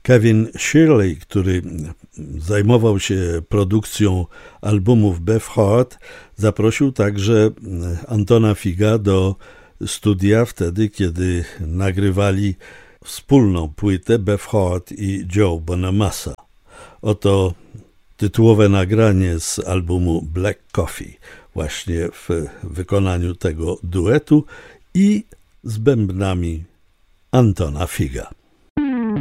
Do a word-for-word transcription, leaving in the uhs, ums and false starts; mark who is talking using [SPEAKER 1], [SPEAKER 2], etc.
[SPEAKER 1] Kevin Shirley, który zajmował się produkcją albumów Beefheart, zaprosił także Antona Figa do studia wtedy, kiedy nagrywali wspólną płytę Beefheart i Joe Bonamassa. Oto tytułowe nagranie z albumu Black Coffee, właśnie w wykonaniu tego duetu i z bębnami Antona Figa.